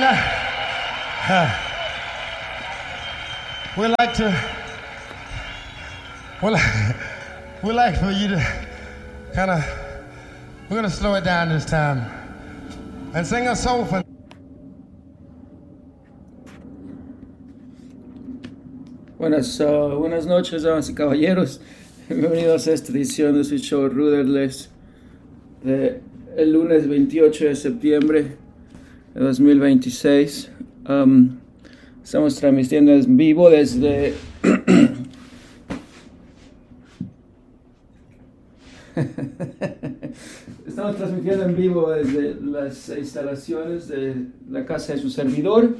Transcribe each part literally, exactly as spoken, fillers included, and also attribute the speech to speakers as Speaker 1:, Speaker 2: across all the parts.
Speaker 1: like, uh, we'd like to, we'd like, we'd like for you to kind of, we're going to slow it down this time and sing a soulful.
Speaker 2: Buenas, uh, buenas noches, damas y caballeros. Bienvenidos a esta edición de su show Rudderless de el lunes veintiocho de septiembre de dos mil veintiséis. Um, estamos transmitiendo en vivo desde estamos transmitiendo en vivo desde las instalaciones de la casa de su servidor.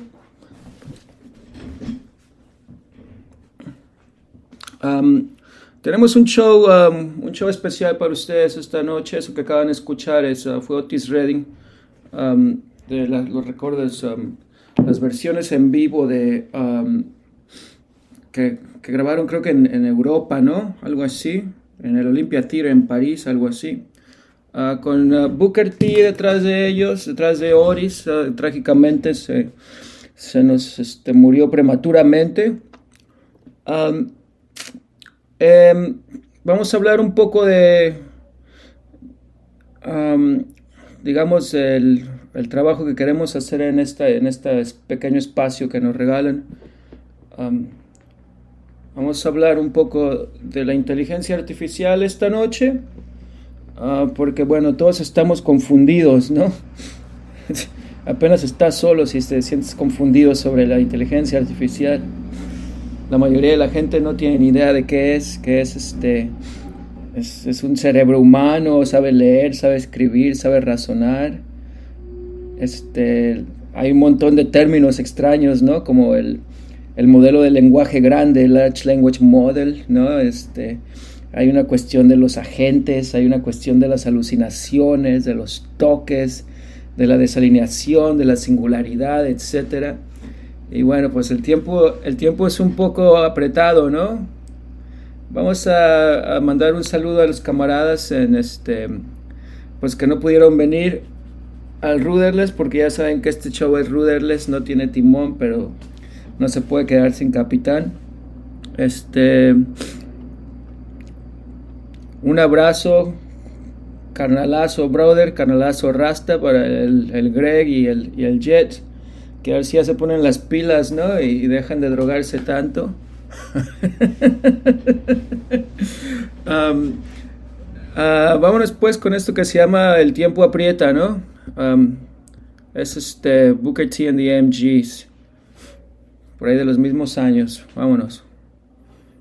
Speaker 2: Um, tenemos un show, um, un show especial para ustedes esta noche. Eso que acaban de escuchar es, uh, fue Otis Redding, um, de la, los recordes, um, las versiones en vivo de um, que, que grabaron creo que en, en Europa, ¿no? Algo así, en el Olympia Theatre en París, algo así. Uh, con uh, Booker T detrás de ellos, detrás de Otis, uh, trágicamente se, se nos este, murió prematuramente. Um, Eh, vamos a hablar un poco de, um, digamos, el, el trabajo que queremos hacer en, esta, en este pequeño espacio que nos regalan. Um, vamos a hablar un poco de la inteligencia artificial esta noche, uh, porque, bueno, todos estamos confundidos, ¿no? Apenas estás solo si te sientes confundido sobre la inteligencia artificial. La mayoría de la gente no tiene ni idea de qué es, qué es este, es, es un cerebro humano, sabe leer, sabe escribir, sabe razonar. Este, hay un montón de términos extraños, ¿no? Como el, el modelo de lenguaje grande, el Large Language Model, ¿no? Este, hay una cuestión de los agentes, hay una cuestión de las alucinaciones, de los toques, de la desalineación, de la singularidad, etcétera. Y bueno, pues el tiempo, el tiempo es un poco apretado, ¿no? Vamos a, a mandar un saludo a los camaradas en este, pues que no pudieron venir al Rudderless, porque ya saben que este show es Rudderless, no tiene timón, pero no se puede quedar sin capitán. Este, un abrazo, carnalazo brother, carnalazo rasta para el, el Greg y el, y el Jet. Que a ver si ya se ponen las pilas, ¿no? Y, y dejan de drogarse tanto. um, uh, vámonos pues con esto que se llama El tiempo aprieta, ¿no? Um, es este Booker T and the M Gs. Por ahí de los mismos años. Vámonos.